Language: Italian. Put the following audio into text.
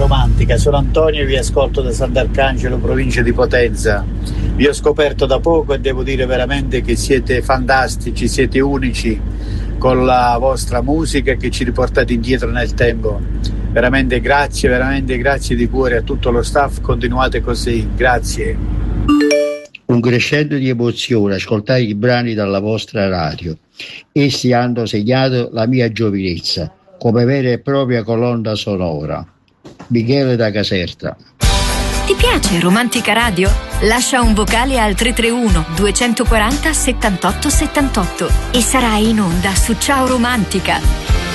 Romantica, sono Antonio e vi ascolto da Sant'Arcangelo, provincia di Potenza. Vi ho scoperto da poco e devo dire veramente che siete fantastici, siete unici con la vostra musica che ci riportate indietro nel tempo. Veramente grazie di cuore a tutto lo staff, continuate così, grazie. Un crescendo di emozione ascoltare i brani dalla vostra radio. Essi hanno segnato la mia giovinezza come vera e propria colonna sonora. Michele da Caserta. Ti piace Romantica Radio? Lascia un vocale al 331 240 78 78 e sarai in onda su Ciao Romantica.